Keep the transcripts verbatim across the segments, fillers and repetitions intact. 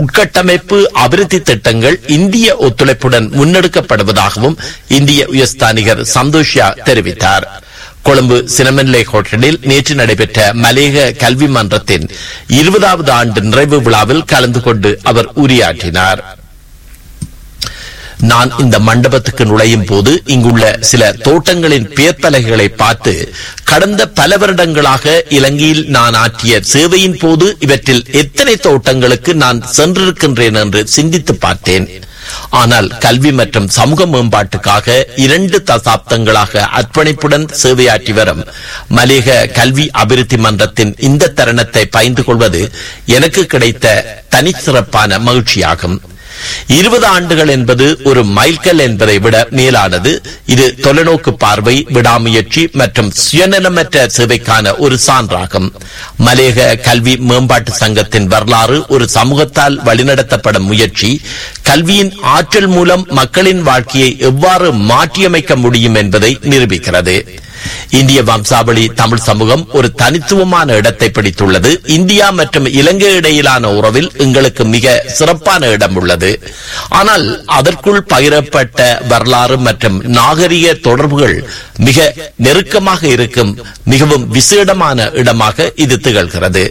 உட்கட்டமைப்பு அபிவிருத்தி திட்டங்கள் இந்திய ஒத்துழைப்புடன் முன்னெடுக்கப்படுவதாகவும் இந்திய உயர்ஸ்தானிகர் சந்தோஷியா தெரிவித்தார். கொழும்பு சினமன்லே ஹோட்டலில் நேற்று நடைபெற்ற மலேக கல்வி மன்றத்தின் இருபதாவது ஆண்டு நிறைவு விழாவில் கலந்து கொண்டு அவர் உரையாற்றினார். நான் இந்த மண்டபத்துக்கு நுழையும் போது இங்குள்ள சில தோட்டங்களின் பெயர்ப்பலகைகளை பார்த்து கடந்த பல வருடங்களாக இலங்கையில் நான் ஆற்றிய சேவையின் போது இவற்றில் எத்தனை தோட்டங்களுக்கு நான் சென்றிருக்கின்றேன் என்று சிந்தித்து பார்த்தேன். ஆனால் கல்வி மற்றும் சமூக மேம்பாட்டுக்காக இரண்டு தசாப்தங்களாக அர்ப்பணிப்புடன் சேவையாற்றி வரும் மலேக கல்வி அபிவிருத்தி மன்றத்தின் இந்த தருணத்தை பகிர்ந்து கொள்வது எனக்கு கிடைத்த தனிச்சிறப்பான மகிழ்ச்சியாகும். இருபது ஆண்டுகள் என்பது ஒரு மைல்கல் என்பதை விட மேலானது. இது தொலைநோக்கு பார்வை, விடாமுயற்சி மற்றும் சுயநலமற்ற சேவைக்கான ஒரு சான்றாகும். மலேக கல்வி மேம்பாட்டு சங்கத்தின் வரலாறு ஒரு சமூகத்தால் வழிநடத்தப்படும் முயற்சி, கல்வியின் ஆற்றல் மூலம் மக்களின் வாழ்க்கையை எவ்வாறு மாற்றியமைக்க முடியும் என்பதை நிரூபிக்கிறது. இந்திய வம்சாவளி தமிழ் சமூகம் ஒரு தனித்துவமான இடத்தை பிடித்துள்ளது. இந்தியா மற்றும் இலங்கை இடையிலான உறவில் எங்களுக்கு மிக சிறப்பான இடம் உள்ளது. ஆனால் அதற்குள் பகிரப்பட்ட வரலாறு மற்றும் நாகரிக தொடர்புகள் மிக நெருக்கமாக இருக்கும் மிகவும் விசேடமான இடமாக இது திகழ்கிறது.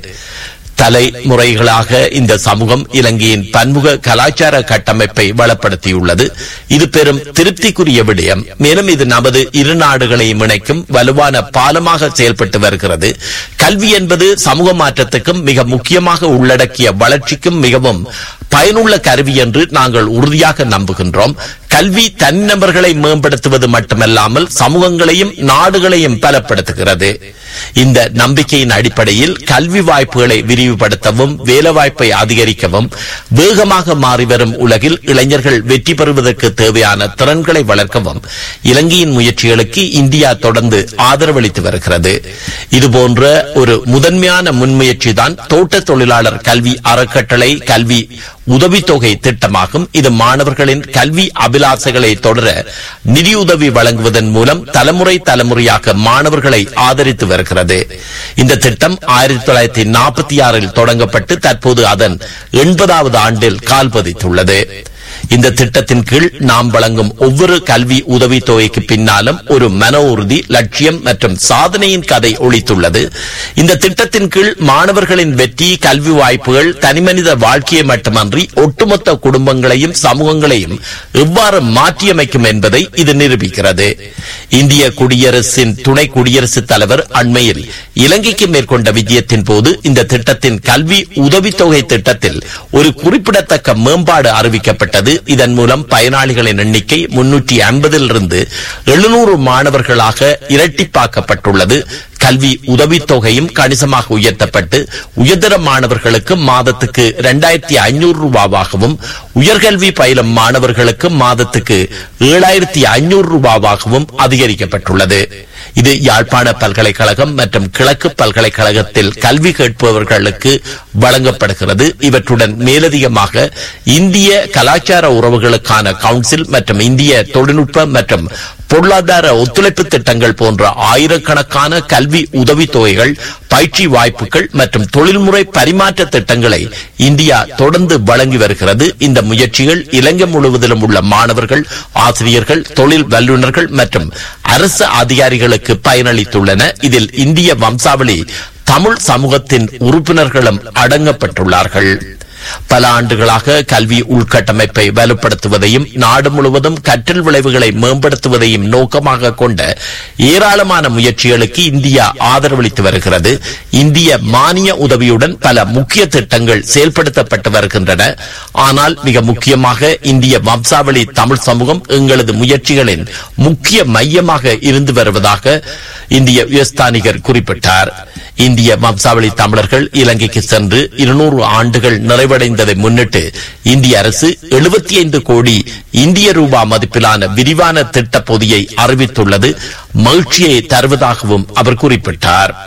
தலைமுறைகளாக இந்த சமூகம் இலங்கையின் பன்முக கலாச்சார கட்டமைப்பை வளப்படுத்தியுள்ளது. இது பெரும் திருப்திக்குரிய விடயம். மேலும் இது நமது இரு நாடுகளையும் இணைக்கும் வலுவான பாலமாக செயல்பட்டு வருகிறது. கல்வி என்பது சமூக மாற்றத்துக்கும் மிக முக்கியமாக உள்ளடக்கிய வளர்ச்சிக்கும் மிகவும் பயனுள்ள கருவி என்று நாங்கள் உறுதியாக நம்புகின்றோம். கல்வி தனிநபர்களை மேம்படுத்துவது மட்டுமல்லாமல் சமூகங்களையும் நாடுகளையும் பலப்படுத்துகிறது. இந்த நம்பிக்கையின் அடிப்படையில் கல்வி வாய்ப்புகளை விரிவுபடுத்தவும், வேலைவாய்ப்பை அதிகரிக்கவும், வேகமாக மாறிவரும் உலகில் இளைஞர்கள் வெற்றி பெறுவதற்கு தேவையான திறன்களை வளர்க்கவும் இலங்கையின் முயற்சிகளுக்கு இந்தியா தொடர்ந்து ஆதரவளித்து வருகிறது. இதுபோன்ற ஒரு முதன்மையான முன்முயற்சி தான் தோட்ட தொழிலாளர் கல்வி அறக்கட்டளை கல்வி உதவித்தொகை திட்டமாகும். இது மாணவர்களின் கல்வி அபிலாசைகளை தொடர நிதியுதவி வழங்குவதன் மூலம் தலைமுறை தலைமுறையாக மாணவர்களை ஆதரித்து வருகிறது. இந்த திட்டம் ஆயிரத்தி தொள்ளாயிரத்தி நாற்பத்தி ஆறில் தொடங்கப்பட்டு தற்போது அதன் எண்பதாவது ஆண்டில் கால் பதித்துள்ளது. இந்த திட்டத்தின் கீழ் நாம் வழங்கும் ஒவ்வொரு கல்வி உதவித் தொகைக்கு பின்னாலும் ஒரு மன உறுதி, லட்சியம் மற்றும் சாதனையின் கதை ஒளித்துள்ளது. இந்த திட்டத்தின் கீழ் மாணவர்களின் வெற்றி, கல்வி வாய்ப்புகள் தனிமனித வாழ்க்கையை மட்டுமன்றி ஒட்டுமொத்த குடும்பங்களையும் சமூகங்களையும் எவ்வாறு மாற்றியமைக்கும் என்பதை இது நிரூபிக்கிறது. இந்திய குடியரசின் துணை குடியரசுத் தலைவர் அண்மையில் இலங்கைக்கு மேற்கொண்ட விஜயத்தின் போது இந்த திட்டத்தின் கல்வி உதவித்தொகை திட்டத்தில் ஒரு குறிப்பிடத்தக்க மேம்பாடு அறிவிக்கப்பட்டது. இதன் மூலம் பயனாளிகளின் எண்ணிக்கை முன்னூற்றி ஐம்பதில் இருந்து எழுநூறு மாணவர்களாக இரட்டிப்பாக்கப்பட்டுள்ளது. கல்வி உதவித்தொகையும் கணிசமாக உயர்த்தப்பட்டு உயர்தர மாணவர்களுக்கு மாதத்துக்கு இரண்டாயிரத்தி ஐநூறு ரூபாவாகவும், உயர்கல்வி பயிலும் மாணவர்களுக்கு மாதத்துக்கு ஏழாயிரத்தி ஐநூறு ரூபாவாகவும் அதிகரிக்கப்பட்டுள்ளது. இது யாழ்ப்பாண பல்கலைக்கழகம் மற்றும் கிழக்கு பல்கலைக்கழகத்தில் கல்வி கேட்பவர்களுக்கு வழங்கப்படுகிறது. இவற்றுடன் மேலதிகமாக இந்திய கலாச்சார உறவுகளுக்கான கவுன்சில் மற்றும் இந்திய தொழில்நுட்ப மற்றும் பொருளாதார ஒத்துழைப்பு திட்டங்கள் போன்ற ஆயிரக்கணக்கான கல்வி உதவித்தொகைகள், பயிற்சி வாய்ப்புகள் மற்றும் தொழில்முறை பரிமாற்ற திட்டங்களை இந்தியா தொடர்ந்து வழங்கி வருகிறது. இந்த முயற்சிகள் இலங்கை முழுவதிலும் உள்ள மாணவர்கள், ஆசிரியர்கள், தொழில் வல்லுநர்கள் மற்றும் அரசு அதிகாரிகளுக்கு பயனளித்துள்ளன. இதில் இந்திய வம்சாவளி தமிழ் சமூகத்தின் உறுப்பினர்களும் அடங்கப்பட்டுள்ளார்கள். பல ஆண்டுகளாக கல்வி உள்கட்டமைப்பை வலுப்படுத்துவதையும் நாடு முழுவதும் கற்றல் விளைவுகளை மேம்படுத்துவதையும் நோக்கமாக கொண்ட ஏராளமான முயற்சிகளுக்கு இந்தியா ஆதரவளித்து வருகிறது. இந்திய மானிய உதவியுடன் பல முக்கிய திட்டங்கள் செயல்படுத்தப்பட்டு வருகின்றன. ஆனால் மிக முக்கியமாக இந்திய வம்சாவளி தமிழ் சமூகம் எங்களது முயற்சிகளின் முக்கிய மையமாக இருந்து வருவதாக இந்திய உயர்ஸ்தானிகர் குறிப்பிட்டார். இந்திய வம்சாவளி தமிழர்கள் இலங்கைக்கு சென்று இருநூறு ஆண்டுகள் நிறைவடைந்ததை முன்னிட்டு இந்திய அரசு எழுபத்தி ஐந்து கோடி இந்திய ரூபா மதிப்பிலான விரிவான திட்ட பொதியை அறிவித்துள்ளது மகிழ்ச்சியை தருவதாகவும் அவர் குறிப்பிட்டார்.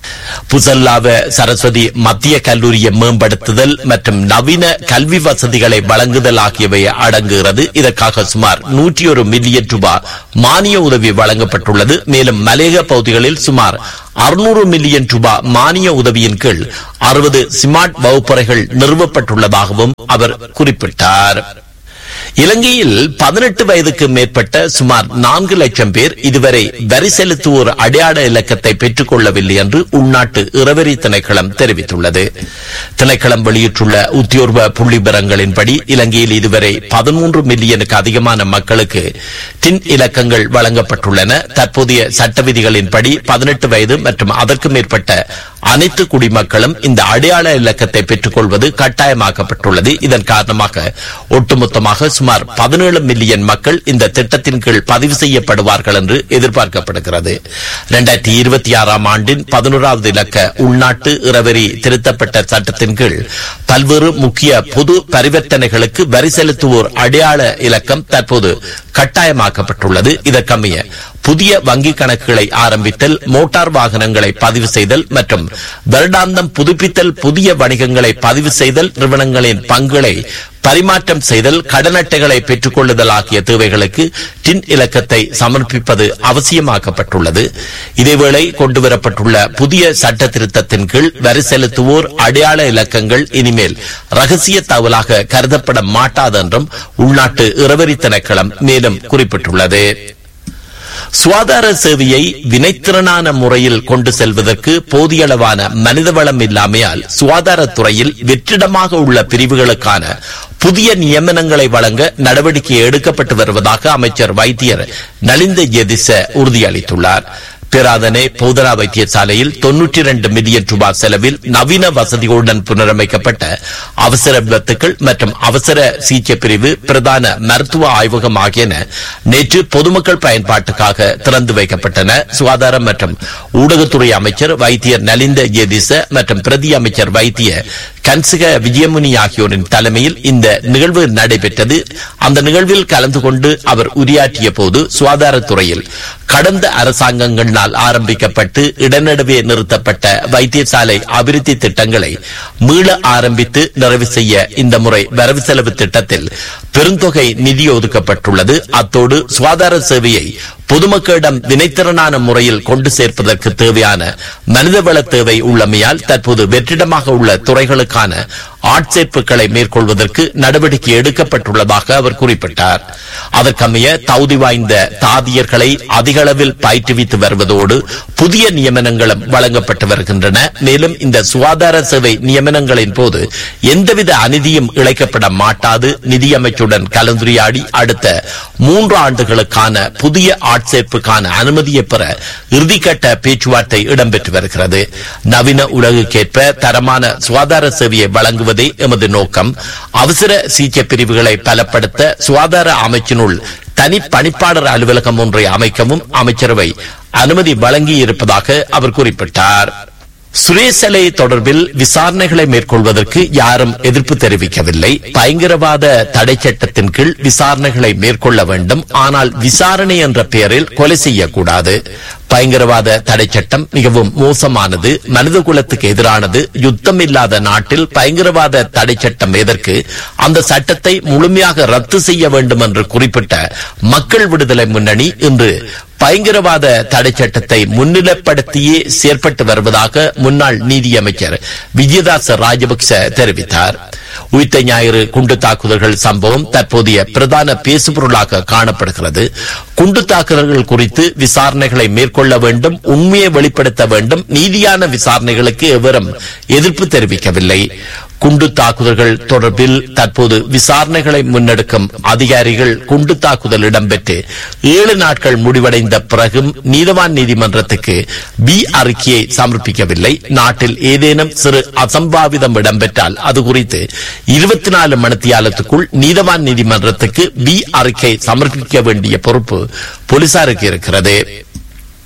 புசல்லாவ சரஸ்வதி மத்திய கல்லூரியை மேம்படுத்துதல் மற்றும் நவீன கல்வி வசதிகளை வழங்குதல் ஆகியவை அடங்குகிறது. இதற்காக சுமார் நூற்றி ஒரு மில்லியன் ரூபாய் மானிய உதவி வழங்கப்பட்டுள்ளது. மேலும் மலையக பகுதிகளில் சுமார் அறுநூறு மில்லியன் ரூபாய் மானிய உதவியின் கீழ் அறுபது ஸ்மார்ட் வகுப்பறைகள் நிறுவப்பட்டுள்ளதாகவும் அவர் குறிப்பிட்டார். இலங்கையில் பதினெட்டு வயதுக்கு மேற்பட்ட சுமார் நான்கு லட்சம் பேர் இதுவரை வரி செலுத்துவோர் அடையாள இலக்கத்தை பெற்றுக் கொள்ளவில்லை என்று உள்நாட்டு இறவரி திணைக்களம் தெரிவித்துள்ளது. திணைக்களம் வெளியிட்டுள்ள உத்தியோர்வ புள்ளிவிவரங்களின்படி இலங்கையில் இதுவரை பதிமூன்று மில்லியனுக்கு அதிகமான மக்களுக்கு டின் இலக்கங்கள் வழங்கப்பட்டுள்ளன. தற்போதைய சட்ட விதிகளின்படி பதினெட்டு வயது மற்றும் அதற்கு மேற்பட்ட அனைத்து குடிமக்களும் இந்த அடையாள இலக்கத்தை பெற்றுக் கொள்வது கட்டாயமாக்கப்பட்டுள்ளது. இதன் காரணமாக ஒட்டுமொத்தமாக சுமார் பதினேழு மில்லியன் மக்கள் இந்த திட்டத்தின் கீழ் பதிவு செய்யப்படுவார்கள் என்று எதிர்பார்க்கப்படுகிறது. இரண்டாயிரத்தி இருபத்தி ஆறாம் ஆண்டின் பதினோராவது இலக்க உள்நாட்டு இறவரி திருத்தப்பட்ட சட்டத்தின் கீழ் பல்வேறு முக்கிய பொது பரிவர்த்தனைகளுக்கு வரி செலுத்துவோர் அடையாள இலக்கம் தற்போது கட்டாயமாக்கப்பட்டுள்ளது. இதற்கமைய புதிய வங்கிக் கணக்குகளை ஆரம்பித்தல், மோட்டார் வாகனங்களை பதிவு செய்தல் மற்றும் வருடாந்தம் புதுப்பித்தல், புதிய வணிகங்களை பதிவு செய்தல், நிறுவனங்களின் பங்குகளை பரிமாற்றம் செய்தல், கடன் அட்டைகளை பெற்றுக் கொள்ளுதல் ஆகிய தேவைகளுக்கு டின் இலக்கத்தை சமர்ப்பிப்பது அவசியமாக்கப்பட்டுள்ளது. இதேவேளை கொண்டுவரப்பட்டுள்ள புதிய சட்ட திருத்தத்தின் கீழ் வரி செலுத்துவோர் அடையாள இலக்கங்கள் இனிமேல் ரகசிய தகவலாக கருதப்பட மாட்டாது என்றும் உள்நாட்டு இறவரி திணைக்களம் மேலும் குறிப்பிட்டுள்ளது. சுகாதார சேவையை வினைத்திறனான முறையில் கொண்டு செல்வதற்கு போதிய அளவான மனிதவளம் இல்லாமையால் சுகாதாரத்துறையில் வெற்றிடமாக உள்ள பிரிவுகளுக்கான புதிய நியமனங்களை வழங்க நடவடிக்கை எடுக்கப்பட்டு வருவதாக அமைச்சர் வைத்தியர் நலிந்த ஜெதிச உறுதியளித்துள்ளார். பேராதனை போதனா வைத்தியசாலையில் தொன்னூற்றி இரண்டு மில்லியன் ரூபாய் செலவில் நவீன வசதிகளுடன் புனரமைக்கப்பட்ட அவசர விபத்துக்கள் மற்றும் அவசர சிகிச்சை பிரிவு, பிரதான மருத்துவ ஆய்வகம் ஆகியன நேற்று பொதுமக்கள் பயன்பாட்டுக்காக திறந்து வைக்கப்பட்டன. சுகாதாரம் மற்றும் ஊடகத்துறை அமைச்சர் வைத்தியர் நலிந்த ஜெதிச மற்றும் பிரதி அமைச்சர் வைத்திய கன்சிக விஜயமுனி ஆகியோரின் தலைமையில் இந்த நிகழ்வு நடைபெற்றது. அந்த நிகழ்வில் கலந்து கொண்டு அவர் உரையாற்றிய போது சுகாதாரத்துறையில் கடந்த அரசாங்கங்களால் ஆரம்பிக்கப்பட்டு இடநடுவே நிறுத்தப்பட்ட வைத்தியசாலை அபிவிருத்தி திட்டங்களை மீள ஆரம்பித்து நிறைவு செய்ய இந்த முறை வரவு செலவு திட்டத்தில் பெருந்தொகை நிதி ஒதுக்கப்பட்டுள்ளது. அத்தோடு சுகாதார சேவையை பொதுமக்களிடம் வினைத்திறனான முறையில் கொண்டு சேர்ப்பதற்கு தேவையான மனிதவள தேவை உள்ளமையால் தற்போது வெற்றிடமாக உள்ள துறைகளுக்கான ஆட்சேர்ப்புகளை மேற்கொள்வதற்கு நடவடிக்கை எடுக்கப்பட்டுள்ளதாக அவர் குறிப்பிட்டார். அதற்கமைய தகுதி வாய்ந்த தாதியர்களை அதிக அளவில் பயிற்றுவித்து வருவதோடு புதிய நியமனங்களும் வழங்கப்பட்டு வருகின்றன. மேலும் இந்த சுகாதார சேவை நியமனங்களின் போது எந்தவித அநீதியும் இழைக்கப்பட மாட்டாது. நிதியமைச்சுடன் கலந்துரையாடி அடுத்த மூன்று ஆண்டுகளுக்கான புதிய ஆட்சேர்ப்புக்கான அனுமதியை பெற இறுதிக்கட்ட பேச்சுவார்த்தை இடம்பெற்று வருகிறது. நவீன உலகுக்கேற்ப தரமான சுகாதார சேவையை வழங்குவதே எமது நோக்கம். அவசர சிகிச்சை பிரிவுகளை பலப்படுத்த சுகாதார அமைச்சினுள் தனி பணிப்பாளர் அலுவலகம் ஒன்றை அமைக்கவும் அமைச்சரவை அனுமதி வழங்கி இருப்பதாக அவர் குறிப்பிட்டார். சுரேசலை தொடர்பில் விசாரணைகளை மேற்கொள்வதற்கு யாரும் எதிர்ப்பு தெரிவிக்கவில்லை. பயங்கரவாத தடை சட்டத்தின் கீழ் விசாரணைகளை மேற்கொள்ள வேண்டும். ஆனால் விசாரணை என்ற பெயரில் கொலை செய்யக்கூடாது. பயங்கரவாத தடை சட்டம் மிகவும் மோசமானது, மனித குலத்துக்கு எதிரானது. யுத்தம் இல்லாத நாட்டில் பயங்கரவாத தடை சட்டம் எதற்கு? அந்த சட்டத்தை முழுமையாக ரத்து செய்ய வேண்டும் என்று குறிப்பிட்ட மக்கள் விடுதலை முன்னணி இன்று பயங்கரவாத தடை சட்டத்தை முன்னிலைப்படுத்தியே செயற்பட்டு வருவதாக முன்னாள் நீதியமைச்சர் விஜயதாச ராஜபக்ச தெரிவித்தார். உயிர்த்த ஞாயிறு குண்டு தாக்குதல்கள் சம்பவம் தற்போதைய பிரதான பேசுபொருளாக காணப்படுகிறது. குண்டு தாக்குதல்கள் குறித்து விசாரணைகளை மேற்கொள்ள வேண்டும், உண்மையை வெளிப்படுத்த வேண்டும். நீதியான விசாரணைகளுக்கு எவரும் எதிர்ப்பு தெரிவிக்கவில்லை. குண்டு தாக்குதல்கள் தொடர்பில் தற்போது விசாரணைகளை முன்னெடுக்கும் அதிகாரிகள் குண்டு தாக்குதல் இடம்பெற்று ஏழு நாட்கள் முடிவடைந்த பிறகும் நீதவான் நீதிமன்றத்துக்கு பி அறிக்கையை சமர்ப்பிக்கவில்லை. நாட்டில் ஏதேனும் சிறு அசம்பாவிதம் இடம்பெற்றால் அது குறித்து இருபத்தி நாலு மணித்தியாலத்துக்குள் நீதவான் நீதிமன்றத்துக்கு பி அறிக்கை சமர்ப்பிக்க வேண்டிய பொறுப்பு போலீசாருக்கு இருக்கிறது.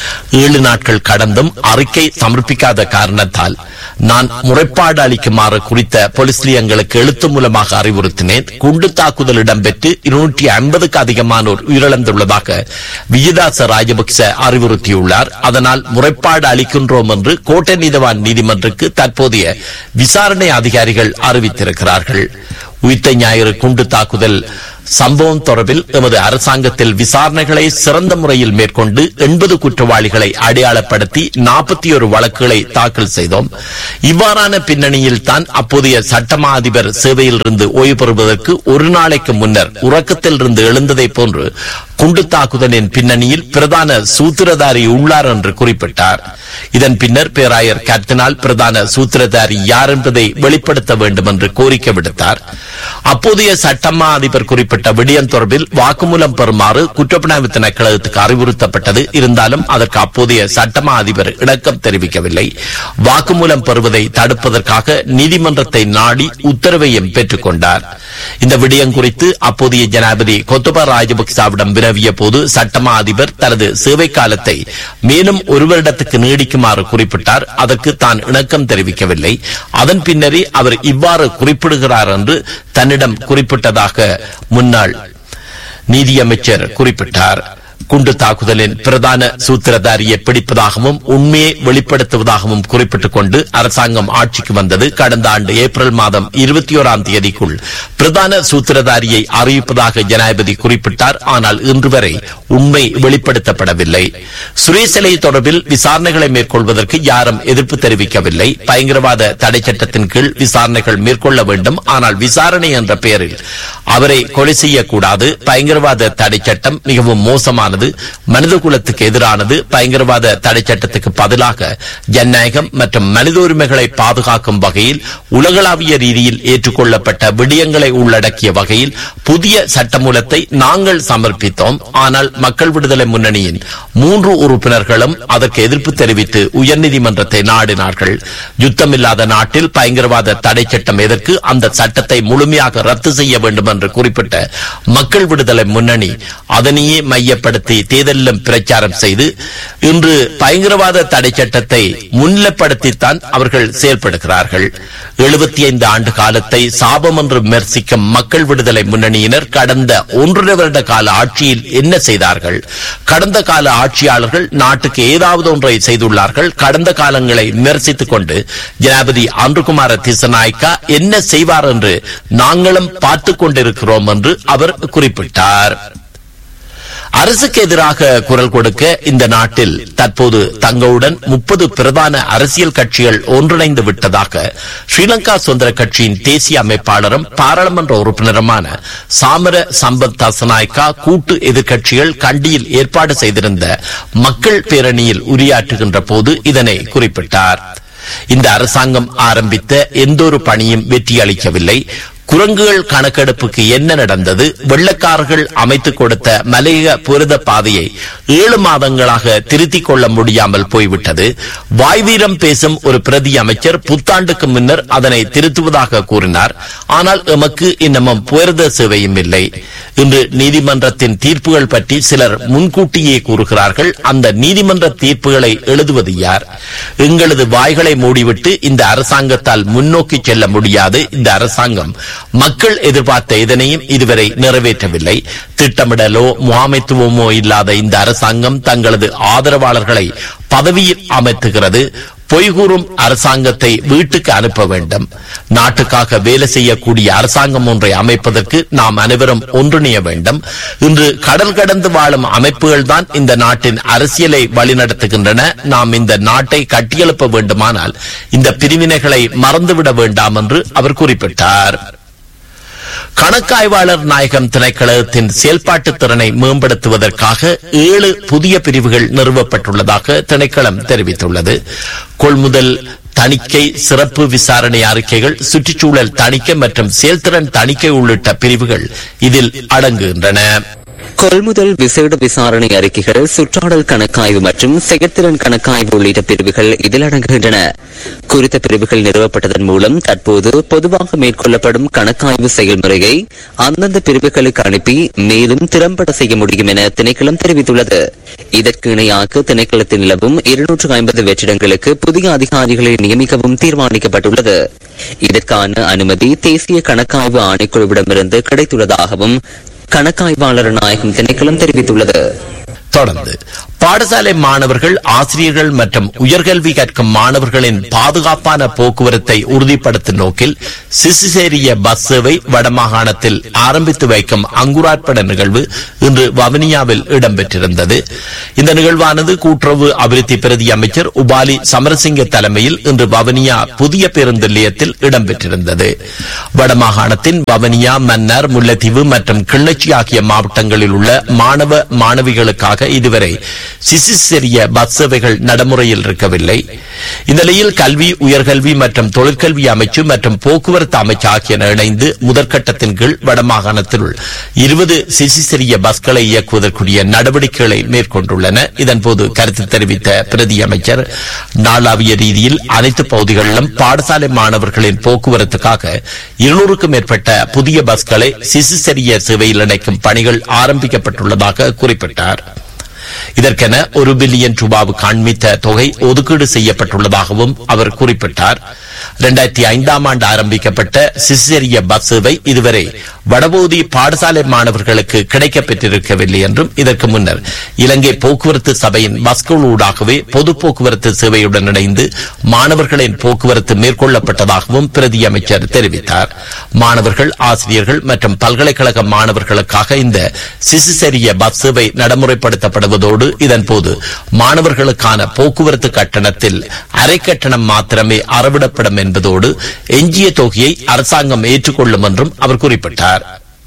ஏழு நாட்கள் கடந்தும் அறிக்கை சமர்ப்பிக்காத காரணத்தால் நான் முறைப்பாடு அளிக்குமாறு குறித்த போலீஸ் நிலையங்களுக்கு எழுத்து மூலமாக அறிவுறுத்தினேன். குண்டு தாக்குதல் இடம்பெற்று இருநூற்றி ஐம்பதுக்கு அதிகமானோர் உயிரிழந்துள்ளதாக விஜயதாச ராஜபக்ச அறிவுறுத்தியுள்ளார். அதனால் முறைப்பாடு அளிக்கின்றோம் என்று கோட்டை நீதவான் நீதிமன்றக்கு தற்போதைய விசாரணை அதிகாரிகள் அறிவித்திருக்கிறார்கள். உயிர்த்த ஞாயிறு குண்டு தாக்குதல் சம்பவம் தொடர்பில் எமது அரசாங்கத்தில் விசாரணைகளை சிறந்த முறையில் மேற்கொண்டு எண்பது குற்றவாளிகளை அடையாளப்படுத்தி நாற்பத்தி ஒரு வழக்குகளை தாக்கல் செய்தோம். இவ்வாறான பின்னணியில் தான் அப்போதைய சட்டமா அதிபர் சேவையில் இருந்து ஓய்வு பெறுவதற்கு ஒரு நாளைக்கு முன்னர் உறக்கத்தில் இருந்து எழுந்ததை போன்று குண்டு தாக்குதலின் பின்னணியில் பிரதான சூத்திரதாரி உள்ளார் என்று குறிப்பிட்டார். இதன் பின்னர் பேராயர் கர்தினால் பிரதான சூத்திரதாரி யார் என்பதை வெளிப்படுத்த வேண்டும் என்று கோரிக்கை விடுத்தார். அப்போதைய சட்டமா அதிபர் குறிப்பிட்ட விடயம் தொடர்பில் வாக்குமூலம் பெறுமாறு குற்றப்புலனாய்வு திணைக்களத்துக்கு அறிவுறுத்தப்பட்டது. இருந்தாலும் அதற்கு அப்போதைய சட்டமா அதிபர் இணக்கம் தெரிவிக்கவில்லை. வாக்குமூலம் பெறுவதை தடுப்பதற்காக நீதிமன்றத்தை நாடி உத்தரவையும் பெற்றுக் கொண்டார். இந்த விடயம் குறித்து அப்போதைய ஜனாதிபதி கோத்தபய ராஜபக்சவிடம் வினவிய போது சட்டமா அதிபர் தனது சேவை காலத்தை மேலும் ஒரு வருடத்துக்கு நீடிக்குமாறு குறிப்பிட்டார். அதற்கு தான் இணக்கம் தெரிவிக்கவில்லை. அதன் பின்னரே அவர் இவ்வாறு குறிப்பிடுகிறார் என்று தன்னிடம் குறிப்பிட்டதாக முன்னாள் நீதியமைச்சர் குறிப்பிட்டார். குண்டு தாக்குதலின் பிரதான சூத்திரதாரியை பிடிப்பதாகவும் உண்மையை வெளிப்படுத்துவதாகவும் குறிப்பிட்டுக் கொண்டு அரசாங்கம் ஆட்சிக்கு வந்தது. கடந்த ஆண்டு ஏப்ரல் மாதம் இருபத்தி ஓராம் தேதிக்குள் பிரதான சூத்திரதாரியை அறிவிப்பதாக ஜனாதிபதி குறிப்பிட்டார். ஆனால் இன்று வரை உண்மை வெளிப்படுத்தப்படவில்லை. சுரேசலை தொடர்பில் விசாரணைகளை மேற்கொள்வதற்கு யாரும் எதிர்ப்பு தெரிவிக்கவில்லை. பயங்கரவாத தடை சட்டத்தின் கீழ் விசாரணைகள் மேற்கொள்ள வேண்டும். ஆனால் விசாரணை என்ற பெயரில் அவரை கொலை செய்யக்கூடாது. பயங்கரவாத தடை சட்டம் மிகவும் மோசமானது, மனித குலத்துக்கு எதிரானது. பயங்கரவாத தடை சட்டத்துக்கு பதிலாக ஜனநாயகம் மற்றும் மனித உரிமைகளை பாதுகாக்கும் வகையில் உலகளாவிய ரீதியில் ஏற்றுக்கொள்ளப்பட்ட விடயங்களை உள்ளடக்கிய வகையில் புதிய சட்டமூலத்தை நாங்கள் சமர்ப்பித்தோம். ஆனால் மக்கள் விடுதலை முன்னணியின் மூன்று உறுப்பினர்களும் அதற்கு எதிர்ப்பு தெரிவித்து உயர்நீதிமன்றத்தை நாடினார்கள். யுத்தமில்லாத நாட்டில் பயங்கரவாத தடை சட்டம் எதற்கு? அந்த சட்டத்தை முழுமையாக ரத்து செய்ய வேண்டும் என்று குறிப்பிட்ட மக்கள் விடுதலை முன்னணி அதனையே மையப்படுத்தி தேர்தலிலும் பிரச்சாரம் செய்து இன்று பயங்கரவாத தடை சட்டத்தை முன்னிலைப்படுத்தித்தான் அவர்கள் செயல்படுகிறார்கள். எழுபத்தி ஐந்து ஆண்டு காலத்தை சாபம் என்று விமர்சிக்கும் மக்கள் விடுதலை முன்னணியினர் கடந்த ஒன்றரை வருட கால ஆட்சியில் என்ன செய்தார்கள்? கடந்த கால ஆட்சியாளர்கள் நாட்டுக்கு ஏதாவது ஒன்றை செய்துள்ளார்கள். கடந்த காலங்களை விமர்சித்துக் கொண்டு ஜனாதிபதி அன்றுகுமார திசநாயக்கா என்ன செய்வார் என்று நாங்களும் பார்த்துக் கொண்டிருக்கிறோம் என்று அவர் குறிப்பிட்டார். அரசுக்கு எதிராக குரல் கொடுக்க இந்த நாட்டில் தற்போது தங்களுடன் முப்பது பிரதான அரசியல் கட்சிகள் ஒன்றிணைந்து விட்டதாக ஸ்ரீலங்கா சுதந்திர கட்சியின் தேசிய அமைப்பாளரும் பாராளுமன்ற உறுப்பினருமான சாமர சம்பத் தசநாயக்கா கூட்டு எதிர்க்கட்சிகள் கண்டியில் ஏற்பாடு செய்திருந்த மக்கள் பேரணியில் உரையாற்றுகின்ற போது இதனை குறிப்பிட்டார். இந்த அரசாங்கம் ஆரம்பித்த எந்தொரு பணியும் வெற்றி அளிக்கவில்லை. குரங்குகள் கணக்கெடுப்புக்கு என்ன நடந்தது? வெள்ளக்காரர்கள் அமைத்துக் கொடுத்த மலையக புரத பாதையை ஏழு மாதங்களாக திருத்திக் கொள்ள முடியாமல் போய்விட்டது. வாய்வீரம் பேசும் ஒரு பிரதி அமைச்சர் புத்தாண்டுக்கு முன்னர் அதனை திருத்துவதாக கூறினார். ஆனால் எமக்கு இன்னமும் புரத சேவையும் இல்லை. இன்று நீதிமன்றத்தின் தீர்ப்புகள் பற்றி சிலர் முன்கூட்டியே கூறுகிறார்கள். அந்த நீதிமன்ற தீர்ப்புகளை எழுதுவது யார்? எங்களது வாய்களை மூடிவிட்டு இந்த அரசாங்கத்தால் முன்னோக்கி செல்ல முடியாது. இந்த அரசாங்கம் மக்கள் எதிர்பார்த்த இதனையும் இதுவரை நிறைவேற்றவில்லை. திட்டமிடலோ முகாமைத்துவமோ இல்லாத இந்த அரசாங்கம் தங்களது ஆதரவாளர்களை பதவியில் அமர்த்துகிறது. பொய்கூறும் அரசாங்கத்தை வீட்டுக்கு அனுப்ப வேண்டும். நாட்டுக்காக வேலை செய்யக்கூடிய அரசாங்கம் ஒன்றை அமைப்பதற்கு நாம் அனைவரும் ஒன்றிணைய வேண்டும். இன்று கடல் கடந்து வாழும் அமைப்புகள் தான் இந்த நாட்டின் அரசியலை வழிநடத்துகின்றன. நாம் இந்த நாட்டை கட்டியெழுப்ப வேண்டுமானால் இந்த பிரிவினைகளை மறந்துவிட வேண்டாம் என்று அவர் குறிப்பிட்டார். கணக்காய்வாளர் நாயகம் திணைக்களத்தின் செயல்பாட்டு திறனை மேம்படுத்துவதற்காக ஏழு புதிய பிரிவுகள் நிறுவப்பட்டுள்ளதாக திணைக்களம் தெரிவித்துள்ளது. கொள்முதல் தணிக்கை, சிறப்பு விசாரணை அறிக்கைகள், சுற்றுச்சூழல் தணிக்கை மற்றும் செயல்திறன் தணிக்கை உள்ளிட்ட பிரிவுகள் இதில் அடங்குகின்றன. கொள்முதல் விசேட விசாரணை அறிக்கைகள், சுற்றாடல் கணக்காய்வு மற்றும் செயற்திறன் கணக்காய்வு உள்ளிட்ட பிரிவுகள் இதில் அடங்குகின்றன. குறித்த பிரிவுகள் நிறுவப்பட்டதன் மூலம் தற்போது பொதுவாக மேற்கொள்ளப்படும் கணக்காய்வு செயல்முறையை அந்தந்த பிரிவுகளுக்கு அனுப்பி மேலும் திறம்பட செய்ய முடியும் என திணைக்களம் தெரிவித்துள்ளது. இதற்கு இணையாக திணைக்களத்தில் நிலவும் இருநூற்று ஐம்பது வெற்றிடங்களுக்கு புதிய அதிகாரிகளை நியமிக்கவும் தீர்மானிக்கப்பட்டுள்ளது. இதற்கான அனுமதி தேசிய கணக்காய்வு ஆணைக்குழுவிடமிருந்து கிடைத்துள்ளதாகவும் கணக்காய்வாளர் நாயகம் திணைக்களம் தெரிவித்துள்ளது. தொடர்ந்து பாடசாலை மாணவர்கள், ஆசிரியர்கள் மற்றும் உயர்கல்வி கற்கும் மாணவர்களின் பாதுகாப்பான போக்குவரத்தை உறுதிப்படுத்தும் நோக்கில் சிசிசேரிய பஸ் சேவை வடமாகாணத்தில் ஆரம்பித்து வைக்கும் அங்குரார்ப்பண நிகழ்வு இன்று வவுனியாவில் இடம்பெற்றிருந்தது. இந்த நிகழ்வானது கூட்டுறவு அபிவிருத்தி பிரதி அமைச்சர் உபாலி சமரசிங்க தலைமையில் இன்று வவுனியா புதிய பேருந்து நிலையத்தில் இடம்பெற்றிருந்தது. வடமாகாணத்தின் வவுனியா, மன்னார், முல்லைத்தீவு மற்றும் கிள்ளச்சி ஆகிய மாவட்டங்களில் உள்ள மாணவ மாணவிகளுக்காக இதுவரை சிசிசெரிய பஸ் சேவைகள் நடைமுறையில் இருக்கவில்லை. இந்த நிலையில் கல்வி, உயர்கல்வி மற்றும் தொழிற்கல்வி அமைச்சு மற்றும் போக்குவரத்து அமைச்சு ஆகியன இணைந்து முதற்கட்டத்தின் கீழ் வடமாகாணத்தில் இருபது சிசிசெரிய பஸ்களை இயக்குவதற்குரிய நடவடிக்கைகளை மேற்கொண்டுள்ளன. இதன்போது கருத்து தெரிவித்த பிரதி அமைச்சர், நாளாவிய ரீதியில் அனைத்து பகுதிகளிலும் பாடசாலை மாணவர்களின் போக்குவரத்துக்காக இருநூறுக்கும் மேற்பட்ட புதிய பஸ்களை சிசிசெரிய சேவையில் இணைக்கும் பணிகள் ஆரம்பிக்கப்பட்டுள்ளதாக குறிப்பிட்டார். இதற்கென ஒரு பில்லியன் ரூபாவுக்கு அண்மித்த தொகை ஒதுக்கீடு செய்யப்பட்டுள்ளதாகவும் அவர் குறிப்பிட்டார். இரண்டாயிரத்தி ஐந்தாம் ஆண்டு ஆரம்பிக்கப்பட்ட சிசிசெரிய பஸ் சேவை இதுவரை வடபகுதி பாடசாலை மாணவர்களுக்கு கிடைக்கப்பெற்றிருக்கவில்லை என்றும், இதற்கு முன்னர் இலங்கை போக்குவரத்து சபையின் பஸ்களூடாகவே பொது போக்குவரத்து சேவையுடன் இணைந்து மாணவர்களின் போக்குவரத்து மேற்கொள்ளப்பட்டதாகவும் பிரதி அமைச்சர் தெரிவித்தார். மாணவர்கள், ஆசிரியர்கள் மற்றும் பல்கலைக்கழக மாணவர்களுக்காக இந்த சிசிசெரிய பஸ் சேவை நடைமுறைப்படுத்தப்படுவதோடு இதன்போது மாணவர்களுக்கான போக்குவரத்து கட்டணத்தில் அரை கட்டணம் மாத்திரமே அறவிடப்படும் என்பதோடு எஞ்சிய தொகையை அரசாங்கம் ஏற்றுக்கொள்ளும் என்றும் அவர் குறிப்பிட்டார்.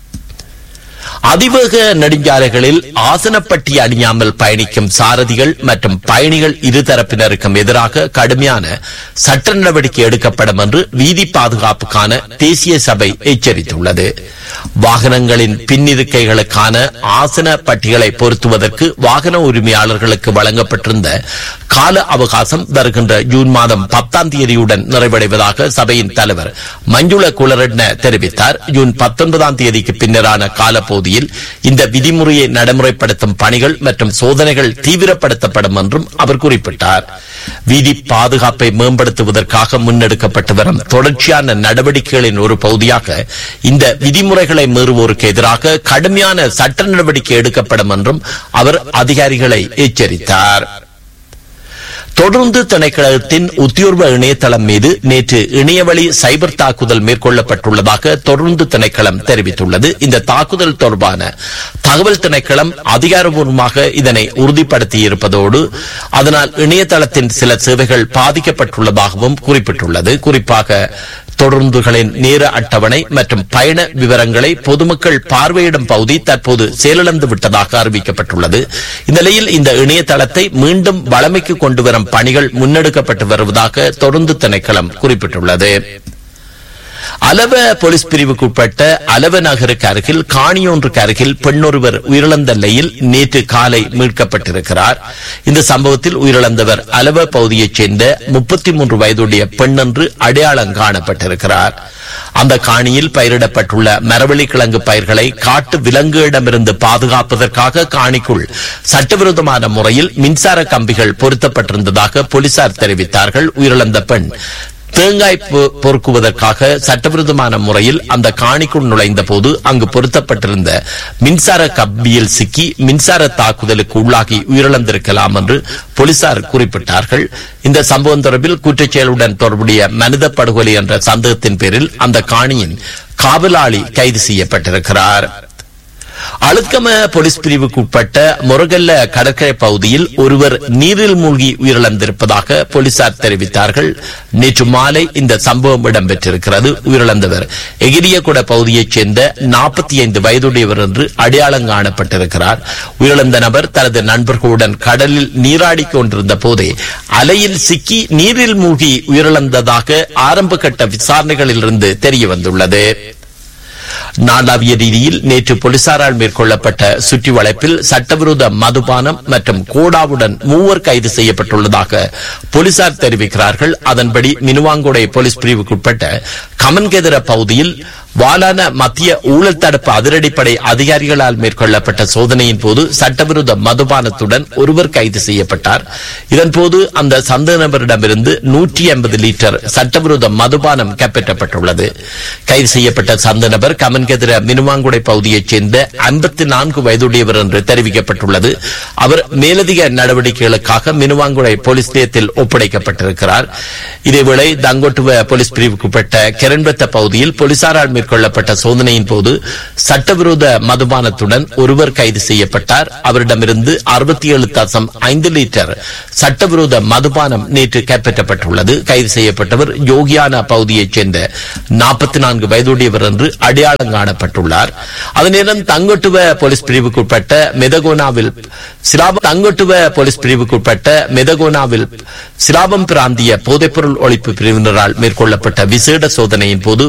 அதிவேக நெடுஞ்சாலைகளில் ஆசனப்பட்டி அணியாமல் பயணிக்கும் சாரதிகள் மற்றும் பயணிகள் இருதரப்பினருக்கும் எதிராக கடுமையான சட்ட நடவடிக்கை எடுக்கப்படும் என்று வீதி பாதுகாப்புக்கான தேசிய சபை எச்சரித்துள்ளது. வாகனங்களின் பின்னிருக்கைகளுக்கான ஆசன பட்டிகளை பொருத்துவதற்கு வாகன உரிமையாளர்களுக்கு வழங்கப்பட்டிருந்த கால அவகாசம் வருகின்ற ஜூன் மாதம் பத்தாம் தேதியுடன் நிறைவடைவதாக சபையின் தலைவர் மஞ்சுள குலரட்ன தெரிவித்தார். ஜூன் பத்தொன்பதாம் தேதிக்கு பின்னரான காலப்பகுதியில் இந்த விதிமுறையை நடைமுறைப்படுத்தும் பணிகள் மற்றும் சோதனைகள் தீவிரப்படுத்தப்படும் என்றும் அவர் குறிப்பிட்டார். வீதி பாதுகாப்பை மேம்படுத்துவதற்காக முன்னெடுக்கப்பட்டு வரும் தொடர்ச்சியான நடவடிக்கைகளின் ஒரு பகுதியாக இந்த விதிமுறைகளை மீறுவோருக்கு எதிராக கடுமையான சட்ட நடவடிக்கை எடுக்கப்படும் என்றும் அவர் அதிகாரிகளை எச்சரித்தார். தொடர்ந்து திணைக்களத்தின் உத்தியோர்வ இணையதளம் மீது நேற்று இணையவழி சைபர் தாக்குதல் மேற்கொள்ளப்பட்டுள்ளதாக தொடர்ந்து திணைக்களம் தெரிவித்துள்ளது. இந்த தாக்குதல் தொடர்பான தகவல் திணைக்களம் அதிகாரப்பூர்வமாக இதனை உறுதிப்படுத்தியிருப்பதோடு அதனால் இணையதளத்தின் சில சேவைகள் பாதிக்கப்பட்டுள்ளதாகவும் குறிப்பிட்டுள்ளது. குறிப்பாக தொடர்ந்துகளின் நேர அட்டவணை மற்றும் பயண விவரங்களை பொதுமக்கள் பார்வையிடும் பகுதி தற்போது செயலிழந்து விட்டதாக அறிவிக்கப்பட்டுள்ளது. இந்த நிலையில் இந்த இணையதளத்தை மீண்டும் வளமைக்கு கொண்டு வரும் பணிகள் முன்னெடுக்கப்பட்டு வருவதாக தொடர்ந்து திணைக்களம் குறிப்பிட்டுள்ளது. அலவ போலீஸ் பிரிவுக்குட்பட்ட அலவ நகருக்கு அருகில் காணியொன்றுக்கு அருகில் பெண்ணொருவர் உயிரிழந்த நிலையில் நேற்று காலை மீட்கப்பட்டிருக்கிறார். இந்த சம்பவத்தில் உயிரிழந்தவர் அலவ பகுதியைச் சேர்ந்த முப்பத்தி மூன்று வயதுடைய பெண் என்று அடையாளம் காணப்பட்டிருக்கிறார். அந்த காணியில் பயிரிடப்பட்டுள்ள மரவள்ளி கிழங்கு பயிர்களை காட்டு விலங்குகளிடமிருந்து பாதுகாப்பதற்காக காணிக்குள் சட்டவிரோதமான முறையில் மின்சார கம்பிகள் பொருத்தப்பட்டிருந்ததாக போலீசார் தெரிவித்தார்கள். உயிரிழந்த பெண் தேங்காய் பொறுக்குவதற்காக சட்டவிரோதமான முறையில் அந்த காணிக்குள் நுழைந்த போது அங்கு பொருத்தப்பட்டிருந்த மின்சார கம்பியில் சிக்கி மின்சார தாக்குதலுக்கு உள்ளாகி உயிரிழந்திருக்கலாம் என்று போலீசார் குறிப்பிட்டார்கள். இந்த சம்பவம் தொடர்பில் குற்றச்செயலுடன் தொடர்புடைய மனித படுகொலை என்ற சந்தேகத்தின் பேரில் அந்த காணியின் காவலாளி கைது செய்யப்பட்டிருக்கிறார். அழுத்கம போலீஸ் பிரிவுக்கு உட்பட்ட முருகல்ல கடற்கரை பகுதியில் ஒருவர் நீரில் மூழ்கி உயிரிழந்திருப்பதாக போலீசார் தெரிவித்தார்கள். நேற்று மாலை இந்த சம்பவம் இடம்பெற்றிருக்கிறது. உயிரிழந்தவர் எகிரியகுட பகுதியைச் சேர்ந்த நாற்பத்தி ஐந்து வயதுடையவர் என்று அடையாளம் காணப்பட்டிருக்கிறார். உயிரிழந்த நபர் தனது நண்பர்களுடன் கடலில் நீராடி கொண்டிருந்த போதே அலையில் சிக்கி நீரில் மூழ்கி உயிரிழந்ததாக ஆரம்ப கட்ட விசாரணைகளில் இருந்து தெரிய வந்துள்ளது. நாடாவிய ரீதியில் நேற்று போலீசாரால் மேற்கொள்ளப்பட்ட சுற்றி வளைப்பில் சட்டவிரோத மதுபானம் மற்றும் கோடாவுடன் மூவர் கைது செய்யப்பட்டுள்ளதாக போலீசார் தெரிவிக்கிறார்கள். அதன்படி மினுவாங்குடை போலீஸ் பிரிவுக்குட்பட்ட கமன்கெதர பகுதியில் வாலான மத்திய ஊழல் தடுப்பு அதிரடிப்படை அதிகாரிகளால் மேற்கொள்ளப்பட்ட சோதனையின் போது சட்டவிரோத மதுபானத்துடன் ஒருவர் கைது செய்யப்பட்டார். இதன்போது அந்த சந்தேக நபரிடமிருந்து நூற்றி ஐம்பது லிட்டர் சட்டவிரோத மதுபானம் கைப்பற்றப்பட்டுள்ளது. கைது செய்யப்பட்ட சந்தேக நபர் கமன்கெதர மினுவாங்குடை பகுதியைச் சேர்ந்த ஐம்பத்தி நான்கு வயதுடையவர் என்று தெரிவிக்கப்பட்டுள்ளது. அவர் மேலதிக நடவடிக்கைகளுக்காக மினுவாங்குடை போலீஸ் நிலையத்தில் ஒப்படைக்கப்பட்டிருக்கிறார். இதேவேளை தங்கொட்டுவ போலீஸ் பிரிவுக்குட்பட்ட கெரன்பத்த பகுதியில் போலீசாரால் மேற்கொள்ளப்பட்ட சோதனையின் போது சட்டவிரோத மதுபானத்துடன் ஒருவர் கைது செய்யப்பட்டார். அவரிடமிருந்து அறுபத்தி ஏழு தசம் ஐந்து லிட்டர் சட்டவிரோத மதுபானம் நேற்று கைப்பற்றப்பட்டுள்ளது. கைது செய்யப்பட்டவர் யோகியானா பகுதியைச் சேர்ந்த நாற்பத்தி நான்கு வயதுடையவர் என்று அடையாளம் காணப்பட்டுள்ளார். அதே நேரம் தங்கொட்டுவ போலீஸ் பிரிவுக்குட்பட்ட மெதகோனாவில் சிலாபம் தங்கொட்டுவ போலீஸ் பிரிவுக்குட்பட்ட மெதகோனாவில் சிலாபம் பிராந்திய போதைப்பொருள் ஒழிப்பு பிரிவினரால் மேற்கொள்ளப்பட்ட விசேட சோதனையின் போது